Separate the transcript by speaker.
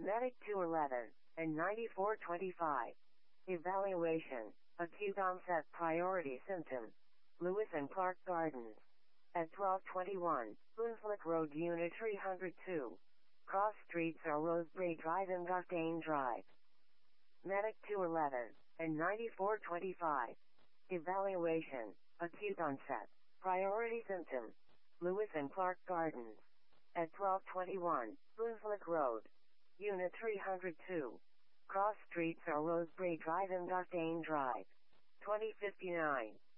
Speaker 1: Medic 211 and 9425. Evaluation. Acute onset priority symptom. Lewis and Clark Gardens. At 1221, Boonslick Road, Unit 302. Cross streets are Rosebery Drive and Duquesne Drive. Medic 211 and 9425. Evaluation. Acute onset. Priority symptom. Lewis and Clark Gardens. At 1221, Boonslick Road. Unit 302. Cross streets are Rosebery Drive and Duquesne Drive. 2059.